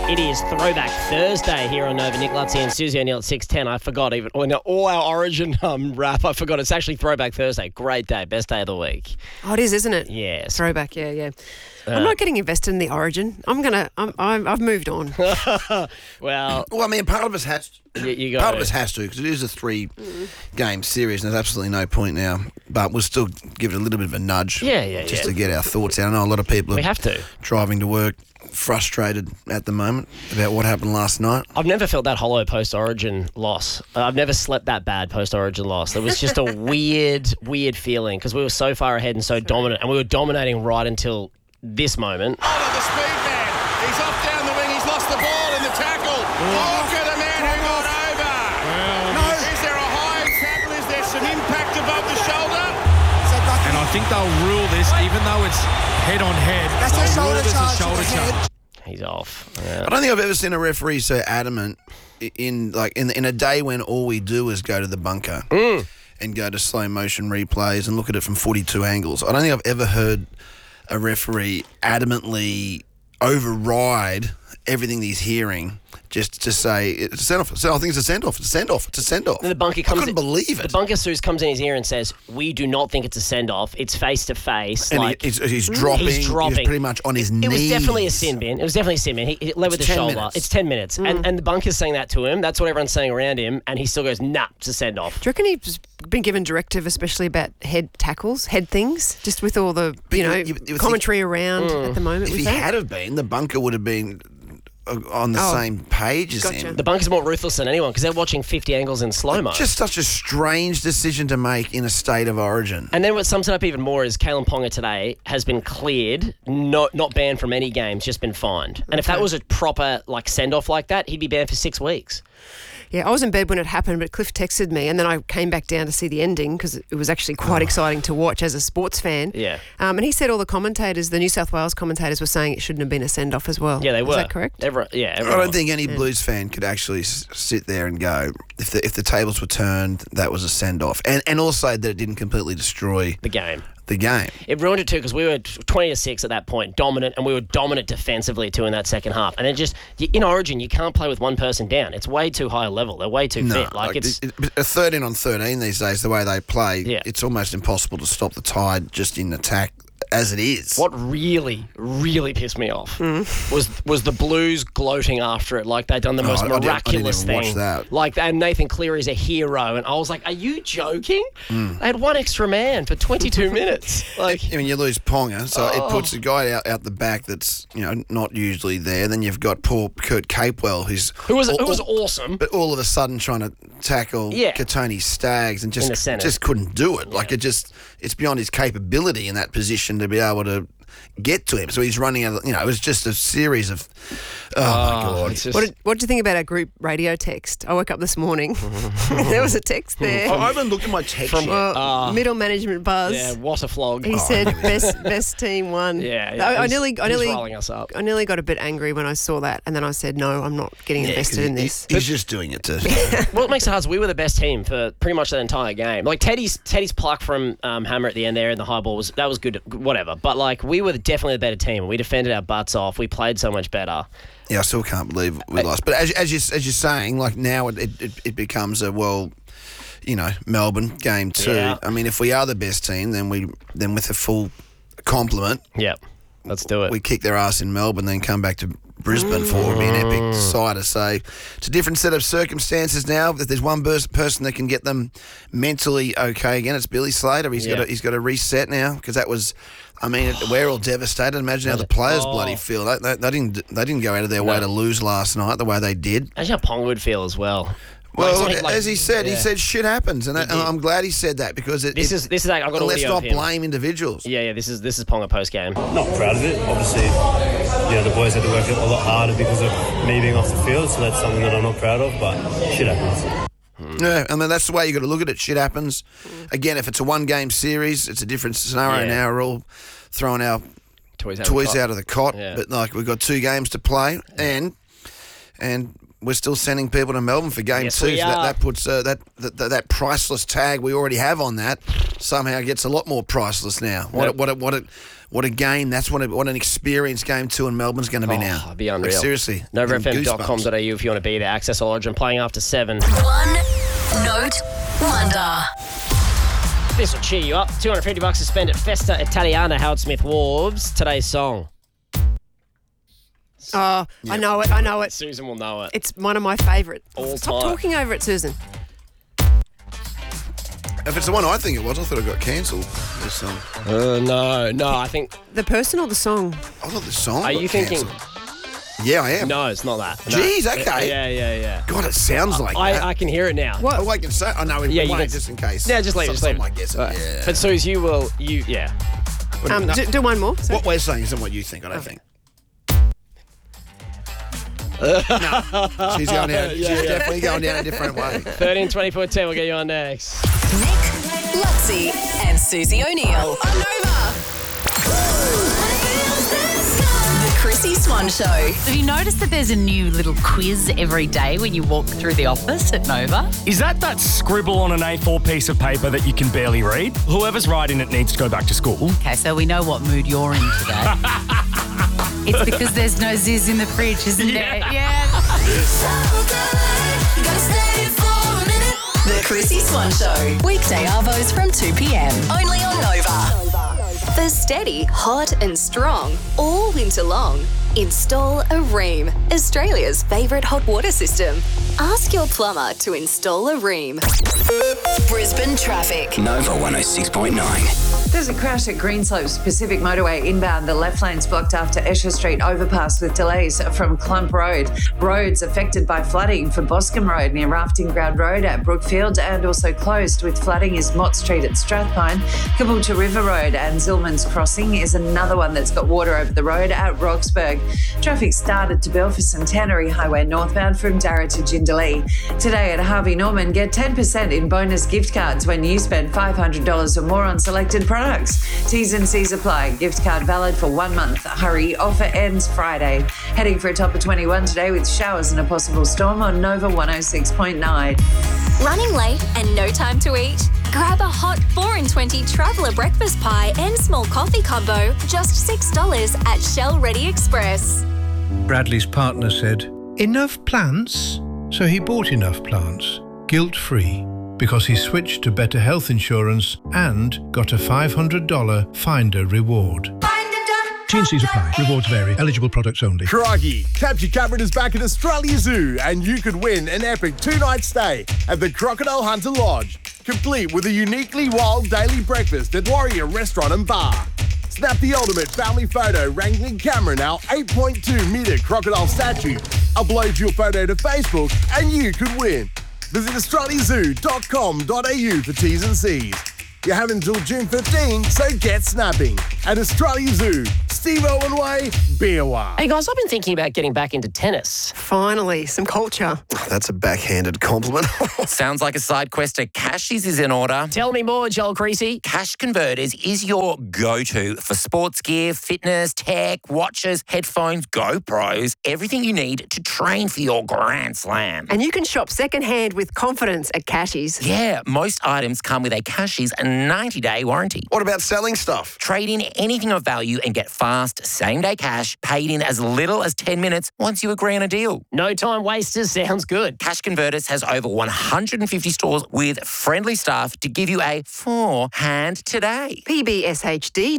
It is Throwback Thursday here on Nova. Nick Lutzy and Susie O'Neill at 6:10. I forgot even all our Origin wrap. I forgot it's actually Throwback Thursday. Great day, best day of the week. Oh, it is, isn't it? Yes. Throwback, yeah. I'm not getting invested in the Origin. I've moved on. Well, I mean, part of us has you part of us has to, because it is a 3-game series, and there's absolutely no point now. But we'll still give it a little bit of a nudge, just to get our thoughts out. I know a lot of people we have to. driving to work frustrated at the moment about what happened last night. I've never felt that hollow post-Origin loss. I've never slept that bad post-Origin loss. It was just a weird feeling because we were so far ahead and so dominant, and we were dominating right until this moment. Oh, the speed man. He's off down the wing. He's lost the ball in the tackle. Look at the man who got over. No. Is there a high tackle? Is there some impact above the shoulder? And I think they'll rule this, even though it's head-on-head. That's a shoulder charge. He's off. I don't think I've ever seen a referee so adamant in a day when all we do is go to the bunker and go to slow motion replays and look at it from 42 angles. I don't think I've ever heard a referee adamantly override everything he's hearing just to say it's a send-off. So I think it's a send-off. It's a send-off. It's a send-off. And the bunker comes I couldn't believe it. The bunker Suze comes in his ear and says, "We do not think it's a send-off. It's face-to-face." And like, he's dropping. He's pretty much on his knees. It was definitely a sin bin. He led with the 10 shoulder. minutes. It's 10 minutes. And the bunker's saying that to him. That's what everyone's saying around him. And he still goes, nah, it's a send-off. Do you reckon he's been given directive, especially about head tackles, head things, just with all the you commentary around at the moment? If with he that? had have been, the bunker would have been on the same page as Gotcha. him. The bunker's more ruthless than anyone because they're watching 50 angles in slow-mo. Just such a strange decision to make in a state of origin. And then what sums it up even more is Kalen Ponga today has been cleared, not banned from any games, just been fined. And if that was a proper send-off like that, he'd be banned for 6 weeks. Yeah, I was in bed when it happened, but Cliff texted me, and then I came back down to see the ending because it was actually quite exciting to watch as a sports fan. Yeah. And he said all the commentators, the New South Wales commentators, were saying it shouldn't have been a send-off as well. Yeah, they were. Is that correct? Everyone I don't think any Blues fan could actually sit there and go, if the tables were turned, that was a send-off. And also that it didn't completely destroy the game. It ruined it too because we were 20-6 at that point, dominant, and we were dominant defensively too in that second half. And then just in Origin, you can't play with one person down. It's way too high a level. They're way too fit. A 13 on 13 these days, the way they play, Yeah. it's almost impossible to stop the Tide just in attack as it is. What really pissed me off was the Blues gloating after it like they'd done the most I didn't miraculous even watch thing. that. And Nathan Cleary's a hero, and I was like, "Are you joking?" They had one extra man for 22 minutes. I mean, you lose Ponga, so it puts a guy out the back that's not usually there. Then you've got poor Kurt Capewell, who was awesome, but all of a sudden trying to tackle Katoni Staggs and just couldn't do it. It's beyond his capability in that position to be able to get to him. So he's running out of, it was just a series of, my God. What do you think about our group radio text? I woke up this morning. There was a text there. I haven't looked at my text From yet. Middle management buzz. Yeah, what a flog. He said best team won. Yeah. I nearly rolling us up. I nearly got a bit angry when I saw that, and then I said, no, I'm not getting invested in this. He's just doing it to... What makes it hard is we were the best team for pretty much that entire game. Like Teddy's pluck from Hammer at the end there in the high ball was good, whatever. But we were definitely the better team. We defended our butts off. We played so much better. Yeah, I still can't believe we lost. But as you're saying, now it becomes a Melbourne game too. Yeah. I mean, if we are the best team, then with a full complement, yeah, let's do it. We kick their ass in Melbourne, then come back to Brisbane for it would be an epic sight. So it's a different set of circumstances now. If there's one person that can get them mentally okay again, it's Billy Slater. He's got to reset now because that was. I mean, we're all devastated. Imagine how the players bloody feel. They didn't go out of their way to lose last night the way they did. Imagine how Ponga would feel as well. Well, as he said, shit happens, and I'm glad he said that because this is I've got let's audio not of him. blame individuals. Yeah, this is Ponga post game. Not proud of it. Obviously, the boys had to work a lot harder because of me being off the field, so that's something that I'm not proud of. But shit happens. Yeah, I mean, that's the way you got to look at it. Shit happens. Again, if it's a one-game series, it's a different scenario now. We're all throwing our toys out of the cot. Yeah. But we've got 2 games to play, and we're still sending people to Melbourne for game 2. So that puts that priceless tag we already have on that somehow gets a lot more priceless now. What What a game. That's what an experience Game 2 in Melbourne's going to be now. It'd be unreal. Like, seriously. NovaFM.com.au if you want to be there. Access All Origin playing after 7. One Note Wonder. This will cheer you up. $250 to spend at Festa Italiana, Howard Smith Warbs. Today's song. Oh, I know it. Susan will know it. It's one of my favourite. All Stop time. talking over it, Susan. If it's the one I think it was, I thought it got cancelled, this song. No, I think... The person or the song? I thought the song Are got you thinking... cancelled. Yeah, I am. No, it's not that. No. Jeez, okay. Yeah. God, it sounds like that. I can hear it now. What? Oh, I can say... Oh, no, Yeah, you wait, can- just in case. Yeah, just leave it. Some might guess it, Right. yeah. But Suze, yeah. No. Do one more. Sorry. What we're saying isn't what you think, I don't think. No, she's going down. She's definitely going down a different way. 13, 24, 10. We'll get you on next. Nick, Luxie, and Susie O'Neill on Nova. The Chrissy Swan Show. Have you noticed that there's a new little quiz every day when you walk through the office at Nova? Is that scribble on an A4 piece of paper that you can barely read? Whoever's writing it needs to go back to school. Okay, so we know what mood you're in today. It's because there's no Ziz in the fridge, isn't there? Yeah. The Chrissy Swan Show. Weekday arvos from 2 p.m. Only on Nova. For steady, hot and strong, all winter long, install a Rheem, Australia's favourite hot water system. Ask your plumber to install a Rheem. Brisbane traffic. Nova 106.9. There's a crash at Greenslopes Pacific Motorway inbound. The left lane's blocked after Esher Street overpass with delays from Clump Road. Roads affected by flooding for Boscombe Road near Rafting Ground Road at Brookfield, and also closed with flooding is Mott Street at Strathpine. Caboolture River Road and Zillman's Crossing is another one that's got water over the road at Roxburgh. Traffic started to Belfast and Tannery Highway northbound from Darra to Jindalee. Today at Harvey Norman, get 10% in bonus gift cards when you spend $500 or more on selected products. T's and C's apply. Gift card valid for 1 month. Hurry, offer ends Friday. Heading for a top of 21 today with showers and a possible storm on Nova 106.9. Running late and no time to eat? Grab a hot 4 in 20 traveller breakfast pie and small coffee combo, just $6 at Shell Ready Express. Bradley's partner said, "Enough plants?" So he bought enough plants, guilt-free, because he switched to better health insurance and got a $500 Finder reward. T&Cs apply. Rewards vary. Eligible products only. Crikey! Capture Cameron is back at Australia Zoo, and you could win an epic 2-night stay at the Crocodile Hunter Lodge, complete with a uniquely wild daily breakfast at Warrior Restaurant and Bar. Snap the ultimate family photo wrangling Cameron, our 8.2-metre crocodile statue. Upload your photo to Facebook and you could win. Visit australiazoo.com.au for T's and C's. You have until June 15, so get snapping. At Australia Zoo, Steve Owen Way, be a while. Hey guys, I've been thinking about getting back into tennis. Finally, some culture. That's a backhanded compliment. Sounds like a side quest at Cashies is in order. Tell me more, Joel Creasy. Cash Converters is your go-to for sports gear, fitness, tech, watches, headphones, GoPros, everything you need to train for your Grand Slam. And you can shop secondhand with confidence at Cashies. Yeah, most items come with a Cashies 90-day warranty. What about selling stuff? Trade in anything of value and get fast, same-day cash paid in as little as 10 minutes once you agree on a deal. No time wasters sounds good. Cash Converters has over 150 stores with friendly staff to give you a forehand today. PBSHD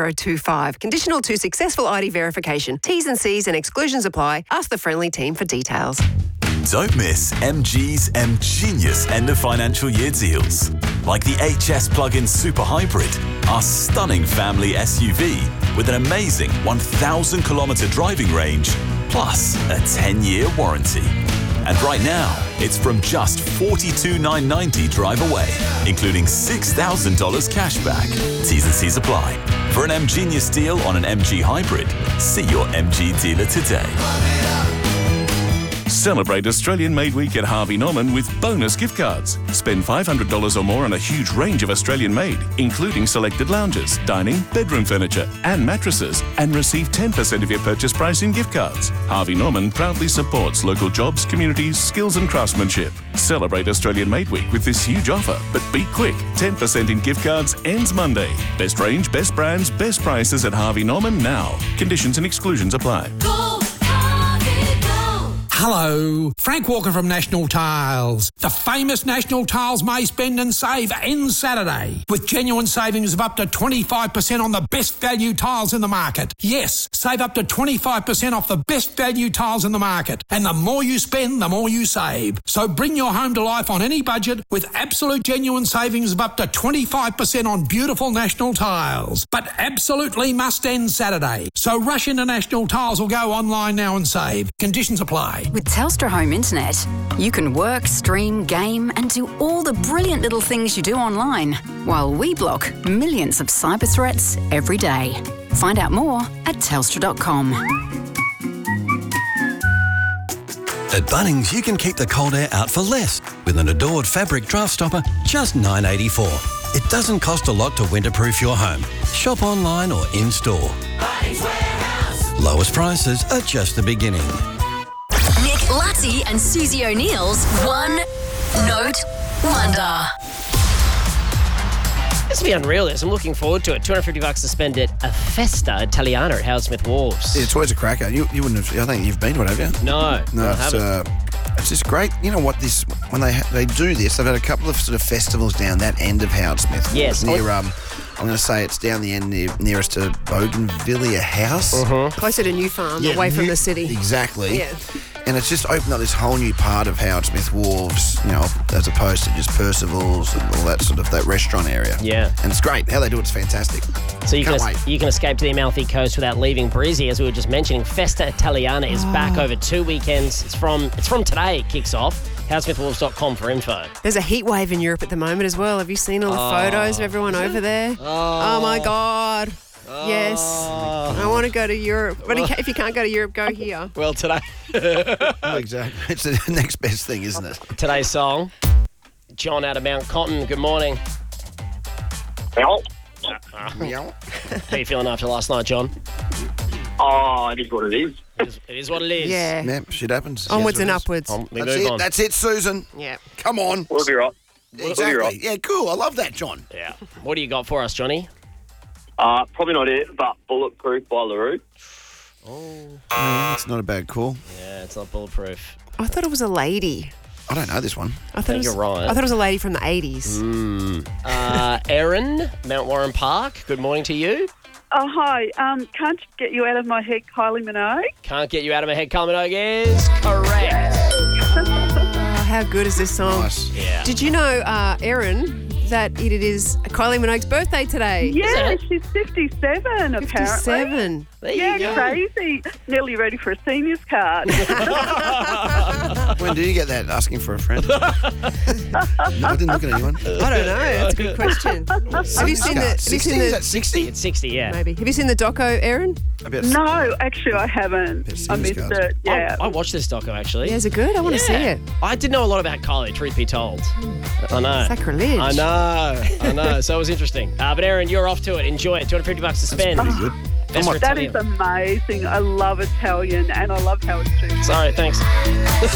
2025. Conditional to successful ID verification. T's and C's and exclusions apply. Ask the friendly team for details. Don't miss MG's M-Genius end of financial year deals. Like the HS plug-in Super Hybrid, our stunning family SUV with an amazing 1,000-kilometre driving range, plus a 10-year warranty. And right now, it's from just $42,990 drive away, including $6,000 cash back. T's and C's apply. For an M-Genius deal on an MG Hybrid, see your MG dealer today. Celebrate Australian Made Week at Harvey Norman with bonus gift cards. Spend $500 or more on a huge range of Australian made, including selected lounges, dining, bedroom furniture, and mattresses, and receive 10% of your purchase price in gift cards. Harvey Norman proudly supports local jobs, communities, skills, and craftsmanship. Celebrate Australian Made Week with this huge offer, but be quick. 10% in gift cards ends Monday. Best range, best brands, best prices at Harvey Norman now. Conditions and exclusions apply. Hello, Frank Walker from National Tiles. The famous National Tiles May Spend and Save ends Saturday with genuine savings of up to 25% on the best value tiles in the market. Yes, save up to 25% off the best value tiles in the market. And the more you spend, the more you save. So bring your home to life on any budget with absolute genuine savings of up to 25% on beautiful National Tiles. But absolutely must end Saturday. So rush into National Tiles or go online now and save. Conditions apply. With Telstra Home Internet, you can work, stream, game and do all the brilliant little things you do online, while we block millions of cyber threats every day. Find out more at telstra.com. At Bunnings, you can keep the cold air out for less with an Adored fabric draft stopper, just $9.84. It doesn't cost a lot to winterproof your home. Shop online or in-store. Bunnings Warehouse. Lowest prices are just the beginning. Nick Lutty and Susie O'Neill's One Note Wonder. This will be unreal, this. I'm looking forward to it. $250 to spend at a Festa Italiana at Howard Smith Wharves. It's always a cracker. You wouldn't have. I think you've been to it, have you? No, No, I haven't. it's just great. You know what? When they do this, they've had a couple of sort of festivals down that end of Howard Smith. Yes. Near I'm going to say it's down the end nearest to Bougainvillea House. Closer to New Farm, Yeah, away from the city. Exactly. Yeah. And it's just opened up this whole new part of Howard Smith Wharves, as opposed to just Percival's and all that sort of that restaurant area. Yeah. And it's great. How they do it's fantastic. So you Can't can, wait. you can escape to the Amalfi Coast without leaving Brizzy, as we were just mentioning. Festa Italiana is back over 2 weekends. It's from today. It kicks off. HowardSmithWolves.com for info. There's a heat wave in Europe at the moment as well. Have you seen all the photos of everyone over there? Oh my God. Yes. I want to go to Europe. But if you can't go to Europe, go here. Well, today. Oh, exactly. It's the next best thing, isn't it? Today's song, John out of Mount Cotton. Good morning. Meow. How are you feeling after last night, John? Oh, it is what it is. It is what it is. Yeah. Yeah, shit happens. Onwards Yes, and it is. upwards. That's it, Susan. Yeah. Come on. We'll be right. Exactly. right. Yeah, cool. I love that, John. Yeah. What do you got for us, Johnny? Probably not it, but Bulletproof by LaRue. It's not a bad call. Yeah, it's not bulletproof. I thought it was a lady. I don't know this one. I think you're right. I thought it was a lady from the 80s. Erin, Mount Warren Park. Good morning to you. Oh, hi. Can't get you out of my head, Kylie Minogue. Can't get you out of my head, Carmen Minogue is correct. Oh, how good is this song? Nice. Yeah. Did you know, Erin, that it is Kylie Minogue's birthday today? Yeah, she's 57, apparently. 57. There you Yeah, go. crazy. Nearly ready for a senior's card. When did you get that? Asking for a friend? No, I didn't look at anyone. I don't know. That's a good question. Have you seen the? 60? Is that 60? It's 60, yeah. Maybe. Have you seen the doco, Erin? No, actually, I haven't. I missed it. Yeah. I watched this doco, actually. Yeah, is it good? I want to see it. I didn't know a lot about Kylie, truth be told. I know. Sacrilege. I know. So it was interesting. But Erin, you're off to it. Enjoy it. $250 to spend. Pretty good. Best for That Italian. is amazing. I love Italian and I love Howard Street. Sorry, thanks.